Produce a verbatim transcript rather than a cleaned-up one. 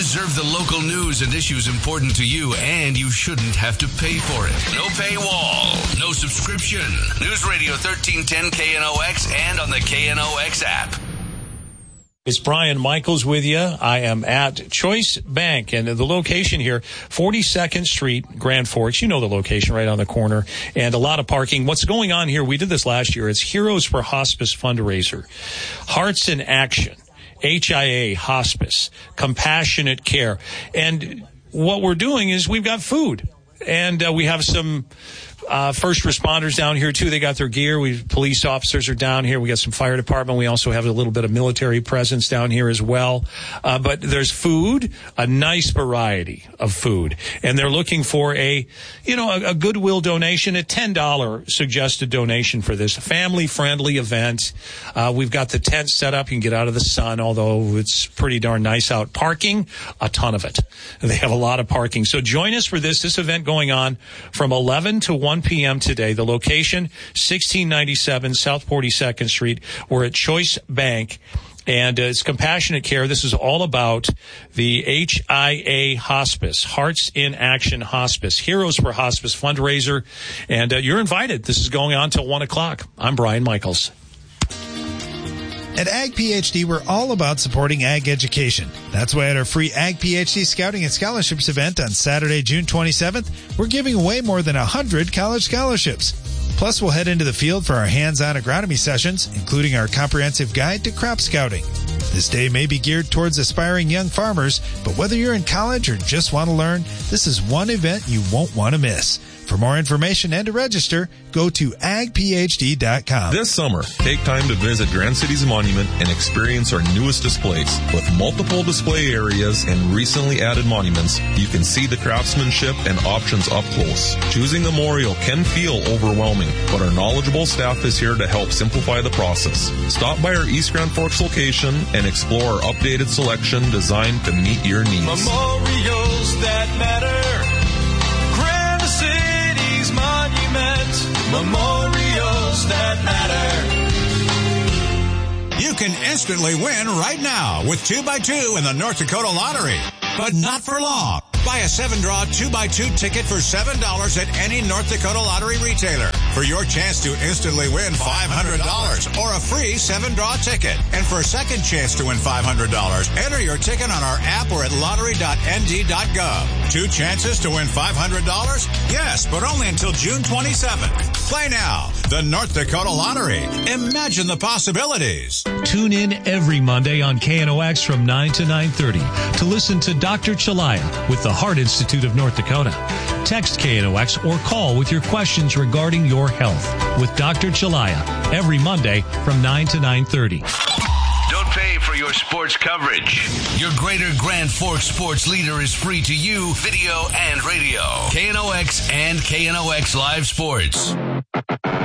deserve the local news and issues important to you, and you shouldn't have to pay for it. No paywall, no subscription. News Radio thirteen ten K N O X and on the K N O X app. It's Brian Michaels with you. I am at Choice Bank, and the location here, forty-second Street, Grand Forks. You know the location, right on the corner, and a lot of parking. What's going on here, we did this last year, it's Heroes for Hospice fundraiser. Hearts in Action, H I A Hospice, Compassionate Care. And what we're doing is we've got food, and uh, we have some Uh, first responders down here too. They got their gear. We police officers are down here. We got some fire department. We also have a little bit of military presence down here as well. Uh, but there's food, a nice variety of food, and they're looking for a, you know, a, a goodwill donation, a ten dollars suggested donation for this family friendly event. Uh, we've got the tent set up. You can get out of the sun, although it's pretty darn nice out. Parking, a ton of it. They have a lot of parking. So join us for this, this event going on from eleven to one p.m. today. The location, sixteen ninety-seven South forty-second Street. We're at Choice Bank, and uh, it's Compassionate Care. This is all about the H I A Hospice, Hearts in Action Hospice, Heroes for Hospice fundraiser, and uh, you're invited. This is going on till one o'clock. I'm Brian Michaels. At Ag PhD, we're all about supporting ag education. That's why at our free Ag PhD Scouting and Scholarships event on Saturday, June twenty-seventh, we're giving away more than one hundred college scholarships. Plus, we'll head into the field for our hands-on agronomy sessions, including our comprehensive guide to crop scouting. This day may be geared towards aspiring young farmers, but whether you're in college or just want to learn, this is one event you won't want to miss. For more information and to register, go to ag p h d dot com. This summer, take time to visit Grand Cities Monument and experience our newest displays. With multiple display areas and recently added monuments, you can see the craftsmanship and options up close. Choosing a memorial can feel overwhelming, but our knowledgeable staff is here to help simplify the process. Stop by our East Grand Forks location and explore our updated selection designed to meet your needs. Memorials that matter. Grand Cities Monument. Memorials that matter. You can instantly win right now with two by two in the North Dakota Lottery. But not for long. Buy a seven-draw two by two ticket for seven dollars at any North Dakota Lottery retailer for your chance to instantly win five hundred dollars or a free seven-draw ticket. And for a second chance to win five hundred dollars, enter your ticket on our app or at lottery dot n d dot gov. Two chances to win five hundred dollars? Yes, but only until June twenty-seventh. Play now. The North Dakota Lottery. Imagine the possibilities. Tune in every Monday on K N O X from nine to nine thirty to listen to Doctor Chalaya with the Heart Institute of North Dakota. Text K N O X or call with your questions regarding your health with Doctor Chalaya every Monday from nine to nine thirty. Don't pay for your sports coverage. Your Greater Grand Forks sports leader is free to you, video and radio. K N O X and K N O X Live Sports.